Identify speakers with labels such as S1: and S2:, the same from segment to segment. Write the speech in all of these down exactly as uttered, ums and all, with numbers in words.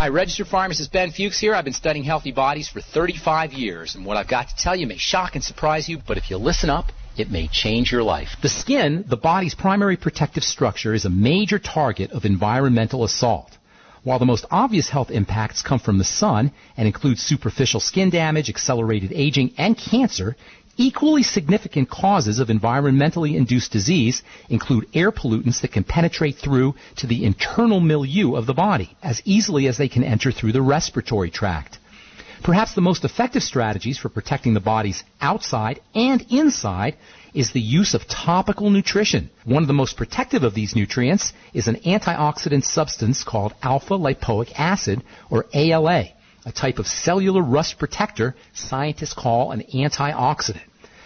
S1: Hi, registered pharmacist Ben Fuchs here. I've been studying healthy bodies for thirty-five years, and what I've got to tell you may shock and surprise you, but if you listen up, it may change your life. The skin, the body's primary protective structure, is a major target of environmental assault. While the most obvious health impacts come from the sun and include superficial skin damage, accelerated aging, and cancer, equally significant causes of environmentally induced disease include air pollutants that can penetrate through to the internal milieu of the body as easily as they can enter through the respiratory tract. Perhaps the most effective strategies for protecting the body's outside and inside is the use of topical nutrition. One of the most protective of these nutrients is an antioxidant substance called alpha-lipoic acid, or A L A. A type of cellular rust protector scientists call an antioxidant.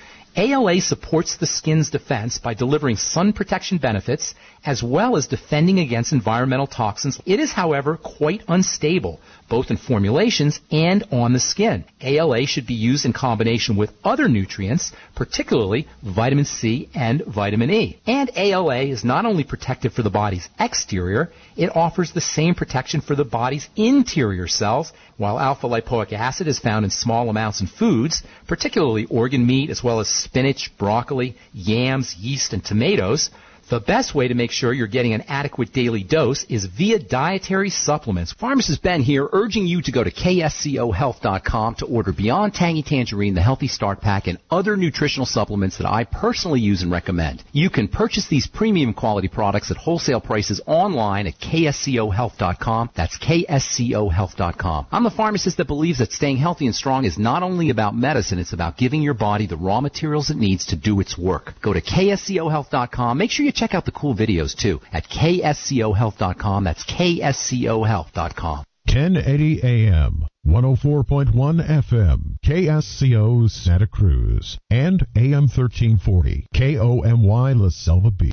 S1: A L A supports the skin's defense by delivering sun protection benefits as well as defending against environmental toxins. It is, however, quite unstable, both in formulations and on the skin. A L A should be used in combination with other nutrients, particularly vitamin C and vitamin E. And A L A is not only protective for the body's exterior, it offers the same protection for the body's interior cells. While alpha-lipoic acid is found in small amounts in foods, particularly organ meat as well as spinach, broccoli, yams, yeast, and tomatoes, the best way to make sure you're getting an adequate daily dose is via dietary supplements. Pharmacist Ben here, urging you to go to K S C O health dot com to order Beyond Tangy Tangerine, the Healthy Start Pack, and other nutritional supplements that I personally use and recommend. You can purchase these premium quality products at wholesale prices online at K S C O health dot com. That's K S C O health dot com. I'm the pharmacist that believes that staying healthy and strong is not only about medicine, it's about giving your body the raw materials it needs to do its work. Go to K S C O health dot com. Make sure you check out the cool videos, too, at K S C O health dot com. That's K S C O health dot com.
S2: ten eighty A M, one oh four point one F M, K S C O Santa Cruz, and A M thirteen forty, K O M Y La Selva Beach.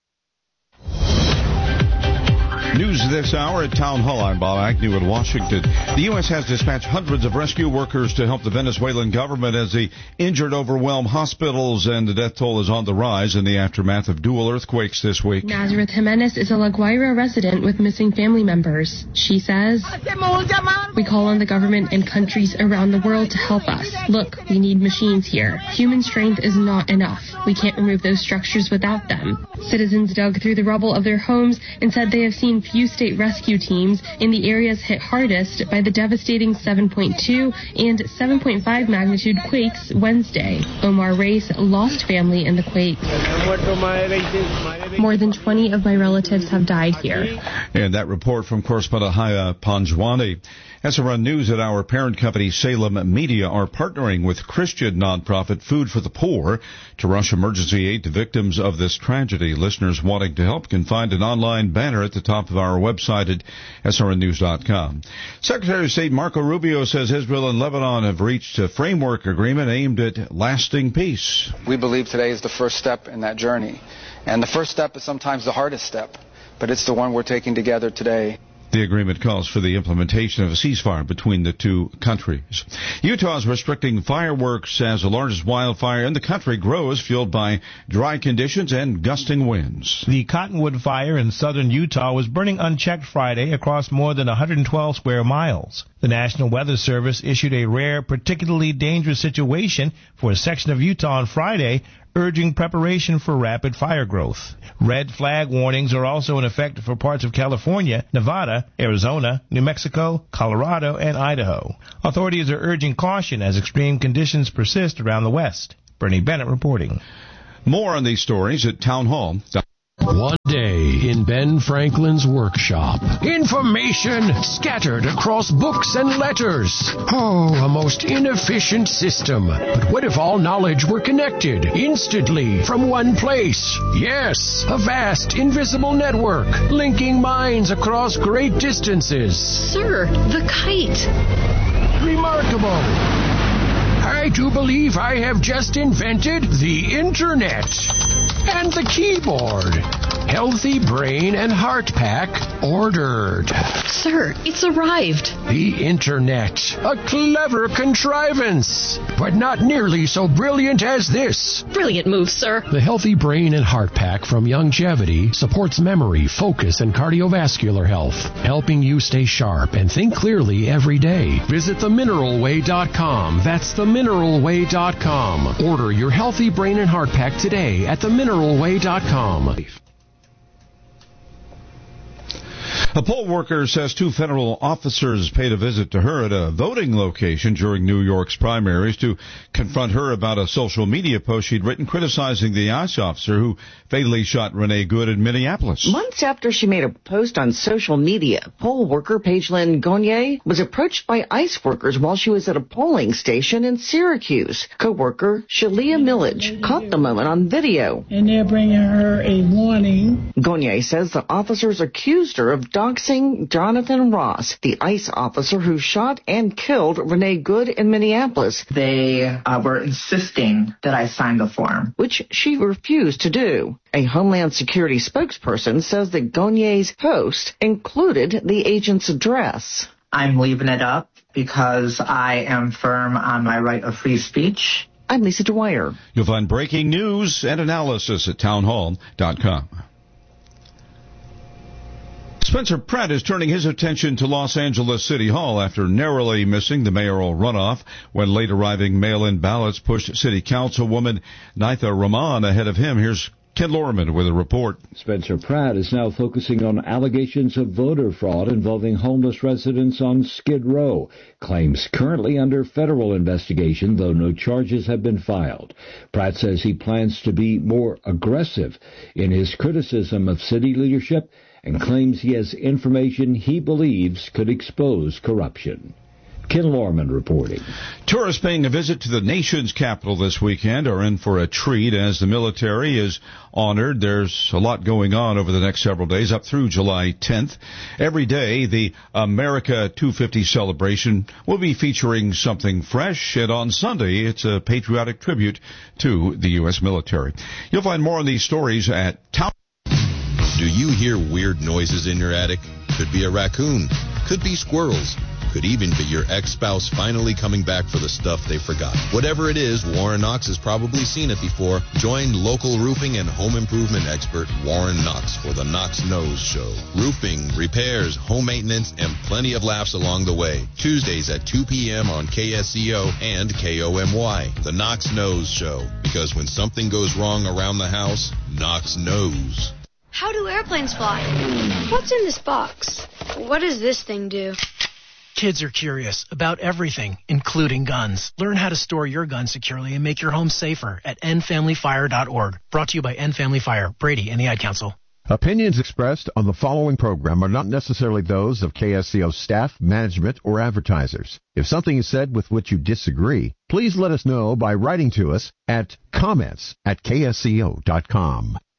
S3: News this hour at Town Hall. I'm Bob Agnew in Washington. The U S has dispatched hundreds of rescue workers to help the Venezuelan government as the injured overwhelm hospitals, and the death toll is on the rise in the aftermath of dual earthquakes this week.
S4: Nazareth Jimenez is a La Guaira resident with missing family members. She says, "We call on the government and countries around the world to help us. Look, we need machines here. Human strength is not enough. We can't remove those structures without them." Citizens dug through the rubble of their homes and said they have seen few state rescue teams in the areas hit hardest by the devastating seven point two and seven point five magnitude quakes Wednesday. Omar Race lost family in the quake. More than twenty of my relatives have died here.
S3: And that report from correspondent Haya Panjwani. S R N News and our parent company Salem Media are partnering with Christian nonprofit Food for the Poor to rush emergency aid to victims of this tragedy. Listeners wanting to help can find an online banner at the top of our website at S R N news dot com. Secretary of State Marco Rubio says Israel and Lebanon have reached a framework agreement aimed at lasting peace.
S5: We believe today is the first step in that journey. And the first step is sometimes the hardest step, but it's the one we're taking together today.
S3: The agreement calls for the implementation of a ceasefire between the two countries. Utah is restricting fireworks as the largest wildfire in the country grows, fueled by dry conditions and gusting winds.
S6: The Cottonwood Fire in southern Utah was burning unchecked Friday across more than one hundred twelve square miles. The National Weather Service issued a rare, particularly dangerous situation for a section of Utah on Friday, urging preparation for rapid fire growth. Red flag warnings are also in effect for parts of California, Nevada, Arizona, New Mexico, Colorado, and Idaho. Authorities are urging caution as extreme conditions persist around the West. Bernie Bennett reporting.
S3: More on these stories at Town Hall.
S7: One day in Ben Franklin's workshop. Information scattered across books and letters. Oh, a most inefficient system. But what if all knowledge were connected instantly from one place? Yes, a vast invisible network linking minds across great distances.
S8: Sir, the kite.
S7: Remarkable. I do believe I have just invented the Internet. And the keyboard. Healthy Brain and Heart Pack ordered.
S8: Sir, it's arrived.
S7: The Internet. A clever contrivance, but not nearly so brilliant as this.
S8: Brilliant move, sir.
S7: The Healthy Brain and Heart Pack from Youngevity supports memory, focus, and cardiovascular health, helping you stay sharp and think clearly every day. Visit the mineral way dot com. That's the mineral way dot com. Order your Healthy Brain and Heart Pack today at the mineral way dot com.
S3: A poll worker says two federal officers paid a visit to her at a voting location during New York's primaries to confront her about a social media post she'd written criticizing the ICE officer who fatally shot Renee Good in Minneapolis.
S9: Months after she made a post on social media, poll worker Paige-Lynn Gagne was approached by ICE workers while she was at a polling station in Syracuse. Co-worker Shalia Millage caught the moment on video.
S10: And they're bringing her a warning.
S9: Gagne says the officers accused her of doxing Jonathan Ross, the ICE officer who shot and killed Renee Good in Minneapolis.
S11: They uh, were insisting that I sign the form,
S9: which she refused to do. A Homeland Security spokesperson says that Gagne's post included the agent's address.
S11: I'm leaving it up because I am firm on my right of free speech.
S9: I'm Lisa Dwyer.
S3: You'll find breaking news and analysis at townhall dot com. Spencer Pratt is turning his attention to Los Angeles City Hall after narrowly missing the mayoral runoff when late arriving mail-in ballots pushed City Councilwoman Nitha Rahman ahead of him. Here's Ken Lorman with a report.
S12: Spencer Pratt is now focusing on allegations of voter fraud involving homeless residents on Skid Row. Claims currently under federal investigation, though no charges have been filed. Pratt says he plans to be more aggressive in his criticism of city leadership and claims he has information he believes could expose corruption. Ken Lorman reporting.
S3: Tourists paying a visit to the nation's capital this weekend are in for a treat as the military is honored. There's a lot going on over the next several days up through July tenth. Every day, the America two fifty celebration will be featuring something fresh, and on Sunday, it's a patriotic tribute to the U S military. You'll find more on these stories at Town.
S13: Do you hear weird noises in your attic? Could be a raccoon, could be squirrels, could even be your ex-spouse finally coming back for the stuff they forgot. Whatever it is, Warren Knox has probably seen it before. Join local roofing and home improvement expert Warren Knox for the Knox Knows Show. Roofing, repairs, home maintenance, and plenty of laughs along the way. Tuesdays at two p.m. on K S C O and K O M Y. The Knox Knows Show. Because when something goes wrong around the house, Knox knows.
S14: How do airplanes fly? What's in this box? What does this thing do?
S15: Kids are curious about everything, including guns. Learn how to store your gun securely and make your home safer at end family fire dot org. Brought to you by End Family Fire, Brady, and the Ad Council.
S2: Opinions expressed on the following program are not necessarily those of K S C O staff, management, or advertisers. If something is said with which you disagree, please let us know by writing to us at comments at K S C O dot com.